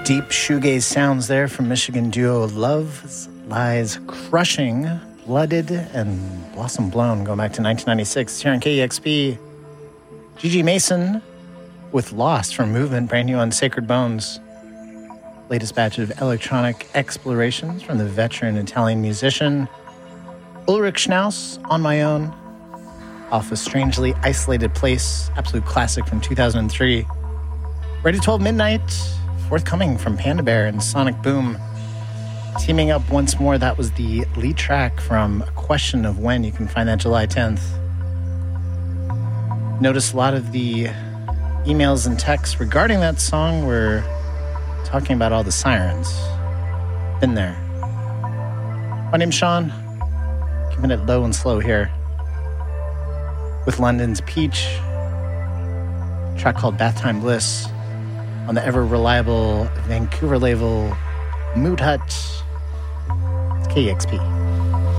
Deep shoegaze sounds there from Michigan duo Love Lies Crushing, Blooded, and Blossom Blown, going back to 1996. Here on KEXP, Gigi Mason with Lost from Movement, brand new on Sacred Bones. Latest batch of electronic explorations from the veteran Italian musician Ulrich Schnaus, On My Own, off a Strangely Isolated Place, absolute classic from 2003. Ready 12 Midnight, forthcoming from Panda Bear and Sonic Boom. Teaming up once more, that was the lead track from A Question of When. You can find that July 10th. Notice a lot of the emails and texts regarding that song were talking about all the sirens. Been there. My name's Sean. Keeping it low and slow here with London's Peach, a track called Bath Time Bliss on the ever-reliable Vancouver label Mood Hut. It's KEXP.